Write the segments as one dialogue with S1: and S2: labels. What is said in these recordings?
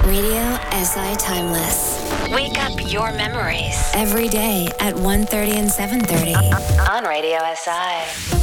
S1: Radio SI Timeless. Wake up your memories. Every day at 1:30 and 7:30 on Radio SI.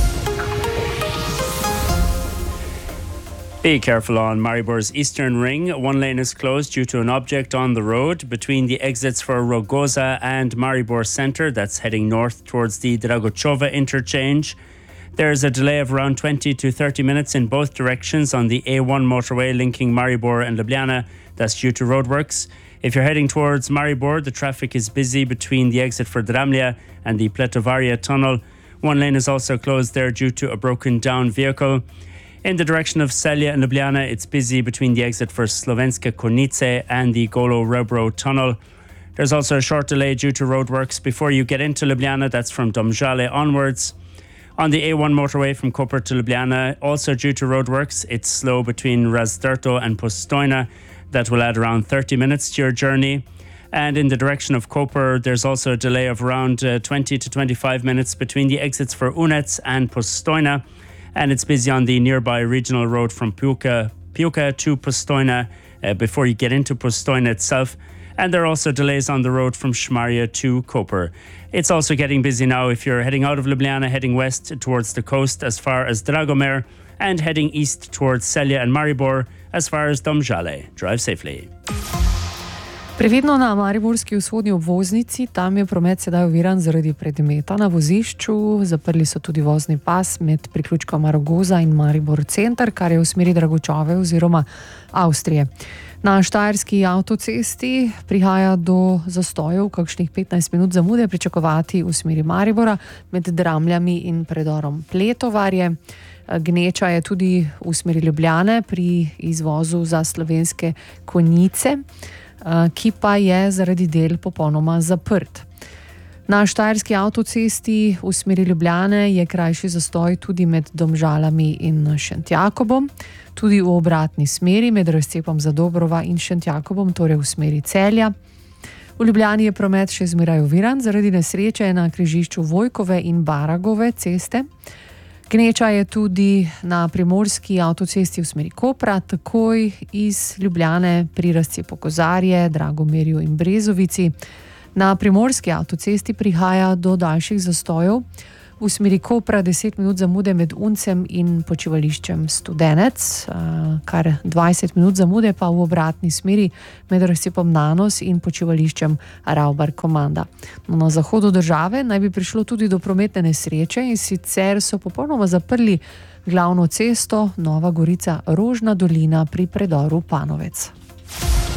S2: Be careful on Maribor's Eastern Ring. One lane is closed due to an object on the road between the exits for Rogoza and Maribor Centre. That's heading north towards the Dragochova interchange. There's a delay of around 20 to 30 minutes in both directions on the A1 motorway linking Maribor and Ljubljana. That's due to roadworks. If you're heading towards Maribor, the traffic is busy between the exit for Dramlja and the Pletovaria tunnel. One lane is also closed there due to a broken down vehicle. In the direction of Celje and Ljubljana, it's busy between the exit for Slovenske Konjice and the Golo Rebro tunnel. There's also a short delay due to roadworks before you get into Ljubljana. That's from Domžale onwards. On the A1 motorway from Koper to Ljubljana, also due to roadworks, it's slow between Razdrto and Postojna. That will add around 30 minutes to your journey. And in the direction of Koper, there's also a delay of around 20 to 25 minutes between the exits for Unec and Postojna. And it's busy on the nearby regional road from Piuka to Postojna before you get into Postojna itself. And there are also delays on the road from Šmarje to Koper. It's also getting busy now if you're heading out of Ljubljana, heading west towards the coast as far as Dragomer, and heading east towards Celje and Maribor as far as Domžale. Drive safely.
S3: Previdno na mariborski vzhodni obvoznici, tam je promet sedaj oviran zaradi predmeta na vozišču. Zaprli so tudi vozni pas med priključkoma Rogoza in Maribor Center, kar je v smeri Dragočove oziroma Avstrije. Na štajerski avtocesti prihaja do zastojev, kakšnih 15 minut zamude pričakovati v smeri Maribora med Dramljami in predorom Pletovarje. Gneča je tudi v smeri Ljubljane pri izvozu za Slovenske Konjice, ki pa je zaradi del popolnoma zaprt. Na štajerski avtocesti v smeri Ljubljane je krajši zastoj tudi med Domžalami in Šentjakobom, tudi v obratni smeri med razcepom Zadobrova in Šentjakobom, torej v smeri Celja. V Ljubljani je promet še zmeraj oviran zaradi nesreče na križišču Vojkove in Baragove ceste. Gneča je tudi na primorski avtocesti v smeri Kopra, takoj iz Ljubljane pri razcepu Kozarje, Dragomerju in Brezovici. Na primorski avtocesti prihaja do daljših zastojev. V smeri Kopra 10 minut zamude med Uncem in počivališčem Studenec, kar 20 minut zamude pa v obratni smeri med razcepom Nanos in počivališčem Ravbar Komanda. Na zahodu države naj bi prišlo tudi do prometne nesreče, in sicer so popolnoma zaprli glavno cesto Nova Gorica-Rožna dolina pri predoru Panovec.